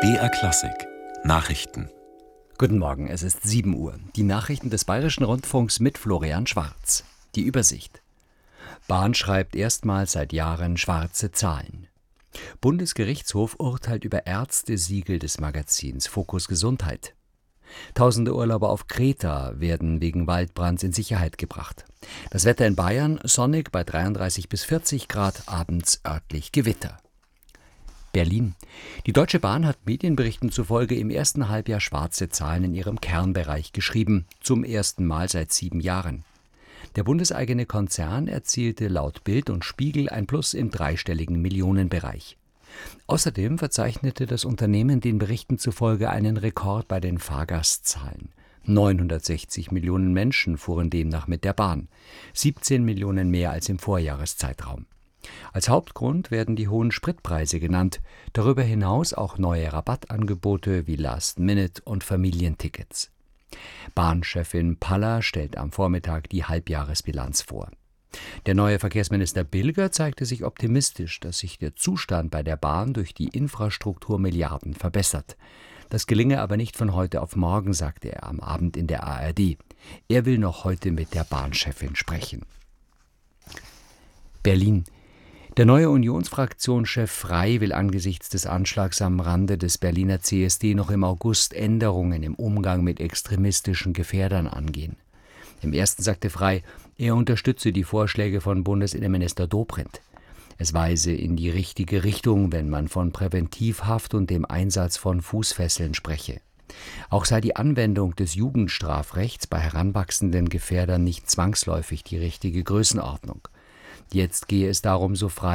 BR Klassik Nachrichten. Guten Morgen, es ist 7 Uhr. Die Nachrichten des Bayerischen Rundfunks mit Florian Schwarz. Die Übersicht. Bahn schreibt erstmals seit Jahren schwarze Zahlen. Bundesgerichtshof urteilt über Ärztesiegel des Magazins Fokus Gesundheit. Tausende Urlauber auf Kreta werden wegen Waldbrands in Sicherheit gebracht. Das Wetter in Bayern sonnig bei 33 bis 40 Grad, abends örtlich Gewitter. Berlin. Die Deutsche Bahn hat Medienberichten zufolge im ersten Halbjahr schwarze Zahlen in ihrem Kernbereich geschrieben, zum ersten Mal seit 7 Jahren. Der bundeseigene Konzern erzielte laut Bild und Spiegel ein Plus im dreistelligen Millionenbereich. Außerdem verzeichnete das Unternehmen den Berichten zufolge einen Rekord bei den Fahrgastzahlen. 960 Millionen Menschen fuhren demnach mit der Bahn, 17 Millionen mehr als im Vorjahreszeitraum. Als Hauptgrund werden die hohen Spritpreise genannt, darüber hinaus auch neue Rabattangebote wie Last-Minute- und Familientickets. Bahnchefin Palla stellt am Vormittag die Halbjahresbilanz vor. Der neue Verkehrsminister Bilger zeigte sich optimistisch, dass sich der Zustand bei der Bahn durch die Infrastrukturmilliarden verbessert. Das gelinge aber nicht von heute auf morgen, sagte er am Abend in der ARD. Er will noch heute mit der Bahnchefin sprechen. Berlin. Der neue Unionsfraktionschef Frey will angesichts des Anschlags am Rande des Berliner CSD noch im August Änderungen im Umgang mit extremistischen Gefährdern angehen. Im ersten sagte Frey, er unterstütze die Vorschläge von Bundesinnenminister Dobrindt. Es weise in die richtige Richtung, wenn man von Präventivhaft und dem Einsatz von Fußfesseln spreche. Auch sei die Anwendung des Jugendstrafrechts bei heranwachsenden Gefährdern nicht zwangsläufig die richtige Größenordnung. Jetzt gehe es darum, so Frey,